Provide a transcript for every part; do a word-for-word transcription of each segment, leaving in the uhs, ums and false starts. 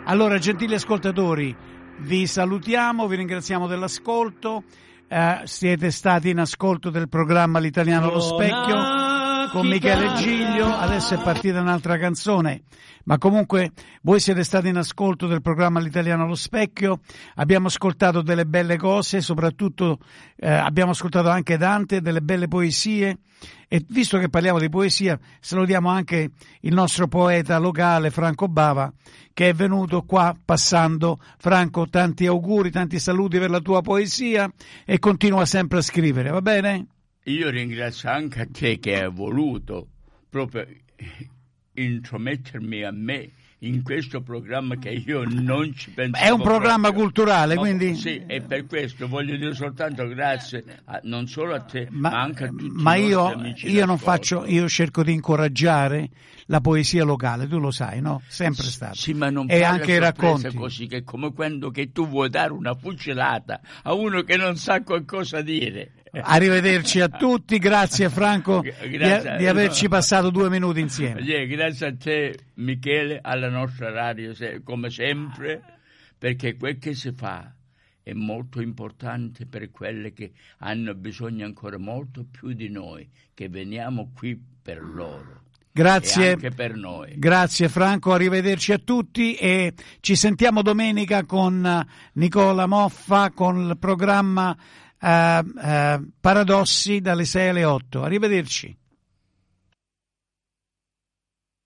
Allora, gentili ascoltatori, vi salutiamo, vi ringraziamo dell'ascolto. Eh, siete stati in ascolto del programma L'Italiano allo Specchio con Michele Giglio. Adesso è partita un'altra canzone, ma comunque voi siete stati in ascolto del programma L'Italiano allo Specchio. Abbiamo ascoltato delle belle cose, soprattutto eh, abbiamo ascoltato anche Dante, delle belle poesie, e visto che parliamo di poesia salutiamo anche il nostro poeta locale Franco Bava, che è venuto qua passando. Franco, tanti auguri, tanti saluti per la tua poesia e continua sempre a scrivere, va bene? Io ringrazio anche a te che hai voluto proprio intromettermi a me in questo programma che io non ci pensavo. È un programma proprio. culturale, ma, quindi sì, e per questo voglio dire soltanto grazie a, non solo a te ma, ma anche a tutti ma i io, nostri amici io non d'ascolto. faccio, io cerco di incoraggiare la poesia locale, tu lo sai, no? Sempre stato. Sì, ma non e fare anche i racconti così, che è come quando che tu vuoi dare una fucilata a uno che non sa qualcosa dire. Arrivederci a tutti, grazie Franco Grazie, di, di averci passato due minuti insieme. Yeah, grazie a te Michele, alla nostra radio come sempre, perché quel che si fa è molto importante per quelle che hanno bisogno ancora molto più di noi, che veniamo qui per loro. Grazie, e anche per noi. Grazie Franco, arrivederci a tutti e ci sentiamo domenica con Nicola Moffa con il programma uh, uh, Paradossi dalle sei alle otto. Arrivederci.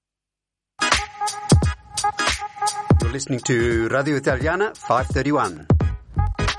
You're listening to Radio Italiana five thirty-one.